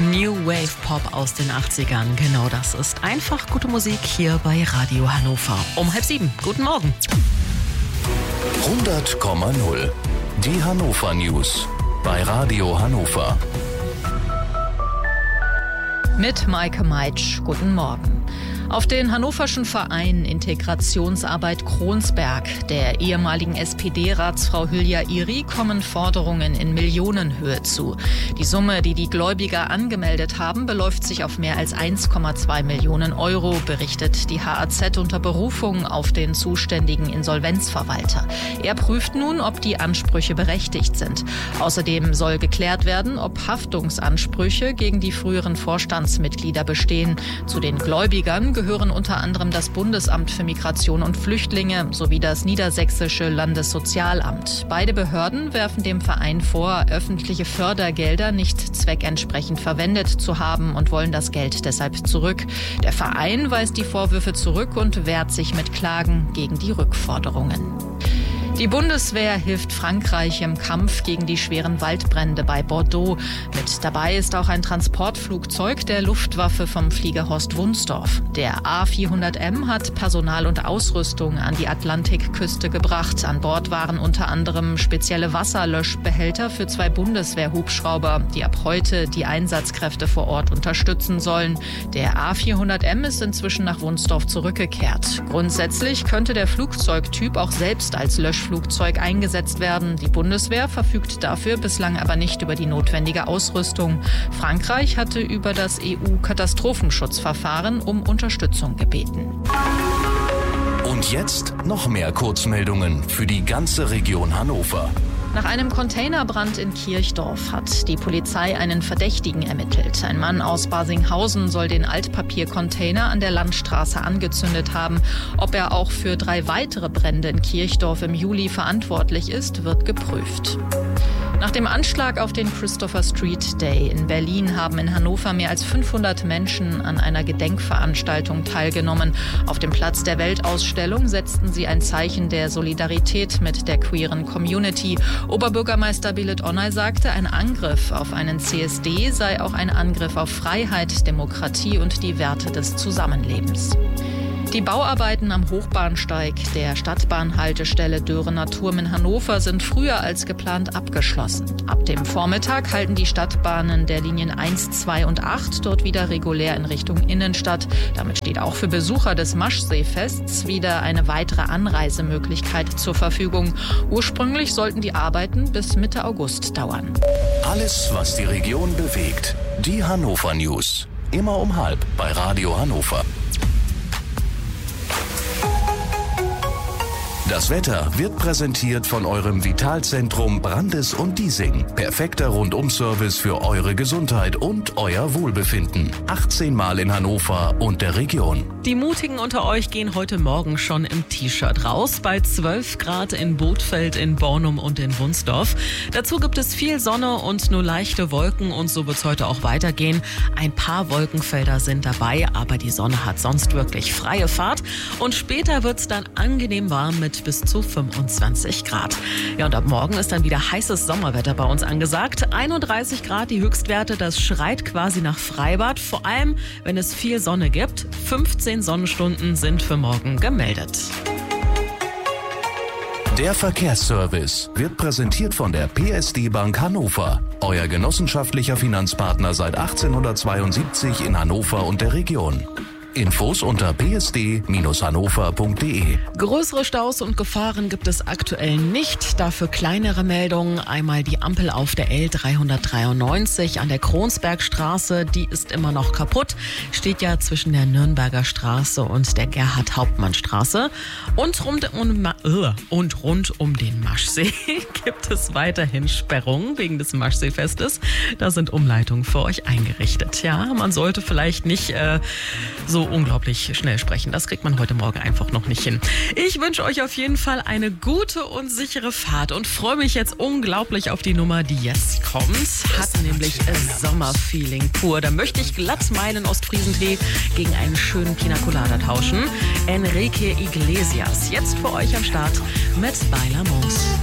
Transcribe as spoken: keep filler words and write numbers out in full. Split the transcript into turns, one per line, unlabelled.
New Wave Pop aus den achtzigern. Genau das ist einfach gute Musik hier bei Radio Hannover. Um halb sieben. Guten Morgen.
hundert Komma null. Die Hannover News bei Radio Hannover.
Mit Maike Meitsch. Guten Morgen. Auf den hannoverschen Verein Integrationsarbeit Kronsberg, der ehemaligen S P D-Ratsfrau Hülya Iri, kommen Forderungen in Millionenhöhe zu. Die Summe, die die Gläubiger angemeldet haben, beläuft sich auf mehr als eins Komma zwei Millionen Euro, berichtet die H A Z unter Berufung auf den zuständigen Insolvenzverwalter. Er prüft nun, ob die Ansprüche berechtigt sind. Außerdem soll geklärt werden, ob Haftungsansprüche gegen die früheren Vorstandsmitglieder bestehen. Zu den Gläubigern gehören unter anderem das Bundesamt für Migration und Flüchtlinge sowie das Niedersächsische Landessozialamt. Beide Behörden werfen dem Verein vor, öffentliche Fördergelder nicht zweckentsprechend verwendet zu haben und wollen das Geld deshalb zurück. Der Verein weist die Vorwürfe zurück und wehrt sich mit Klagen gegen die Rückforderungen. Die Bundeswehr hilft Frankreich im Kampf gegen die schweren Waldbrände bei Bordeaux. Mit dabei ist auch ein Transportflugzeug der Luftwaffe vom Flieger Horst Wunsdorf. Der A vierhundert M hat Personal und Ausrüstung an die Atlantikküste gebracht. An Bord waren unter anderem spezielle Wasserlöschbehälter für zwei Bundeswehr-Hubschrauber, die ab heute die Einsatzkräfte vor Ort unterstützen sollen. Der A vierhundert M ist inzwischen nach Wunsdorf zurückgekehrt. Grundsätzlich könnte der Flugzeugtyp auch selbst als Löschflugzeug Flugzeug eingesetzt werden. Die Bundeswehr verfügt dafür bislang aber nicht über die notwendige Ausrüstung. Frankreich hatte über das E U-Katastrophenschutzverfahren um Unterstützung gebeten.
Und jetzt noch mehr Kurzmeldungen für die ganze Region Hannover.
Nach einem Containerbrand in Kirchdorf hat die Polizei einen Verdächtigen ermittelt. Ein Mann aus Barsinghausen soll den Altpapiercontainer an der Landstraße angezündet haben. Ob er auch für drei weitere Brände in Kirchdorf im Juli verantwortlich ist, wird geprüft. Nach dem Anschlag auf den Christopher Street Day in Berlin haben in Hannover mehr als fünfhundert Menschen an einer Gedenkveranstaltung teilgenommen. Auf dem Platz der Weltausstellung setzten sie ein Zeichen der Solidarität mit der queeren Community. Oberbürgermeister Billet Onay sagte, ein Angriff auf einen C S D sei auch ein Angriff auf Freiheit, Demokratie und die Werte des Zusammenlebens. Die Bauarbeiten am Hochbahnsteig der Stadtbahnhaltestelle Dörener Turm in Hannover sind früher als geplant abgeschlossen. Ab dem Vormittag halten die Stadtbahnen der Linien eins, zwei und acht dort wieder regulär in Richtung Innenstadt. Damit steht auch für Besucher des Maschseefests wieder eine weitere Anreisemöglichkeit zur Verfügung. Ursprünglich sollten die Arbeiten bis Mitte August dauern.
Alles, was die Region bewegt. Die Hannover News. Immer um halb bei Radio Hannover. Das Wetter wird präsentiert von eurem Vitalzentrum Brandes und Diesing. Perfekter Rundum-Service für eure Gesundheit und euer Wohlbefinden. achtzehn Mal in Hannover und der Region.
Die Mutigen unter euch gehen heute Morgen schon im T-Shirt raus. Bei zwölf Grad in Bothfeld, in Bornum und in Wunsdorf. Dazu gibt es viel Sonne und nur leichte Wolken und so wird es heute auch weitergehen. Ein paar Wolkenfelder sind dabei, aber die Sonne hat sonst wirklich freie Fahrt. Und später wird es dann angenehm warm mit bis zu fünfundzwanzig Grad. Ja, und ab morgen ist dann wieder heißes Sommerwetter bei uns angesagt. einunddreißig Grad die Höchstwerte, das schreit quasi nach Freibad. Vor allem, wenn es viel Sonne gibt. fünfzehn Sonnenstunden sind für morgen gemeldet.
Der Verkehrsservice wird präsentiert von der P S D Bank Hannover. Euer genossenschaftlicher Finanzpartner seit achtzehnhundertzweiundsiebzig in Hannover und der Region. Infos unter p s d Bindestrich hannover punkt d e.
Größere Staus und Gefahren gibt es aktuell nicht. Dafür kleinere Meldungen. Einmal die Ampel auf der L dreihundertdreiundneunzig an der Kronsbergstraße. Die ist immer noch kaputt. Steht ja zwischen der Nürnberger Straße und der Gerhard-Hauptmann-Straße. Und rund um, uh, und rund um den Maschsee gibt es weiterhin Sperrungen wegen des Maschseefestes. Da sind Umleitungen für euch eingerichtet. Ja, man sollte vielleicht nicht äh, so unglaublich schnell sprechen. Das kriegt man heute Morgen einfach noch nicht hin. Ich wünsche euch auf jeden Fall eine gute und sichere Fahrt und freue mich jetzt unglaublich auf die Nummer, die jetzt kommt. Hat nämlich Sommerfeeling pur. Da möchte ich glatt meinen Ostfriesentee gegen einen schönen Pina Colada tauschen. Enrique Iglesias, jetzt für euch am Start mit Bailamos.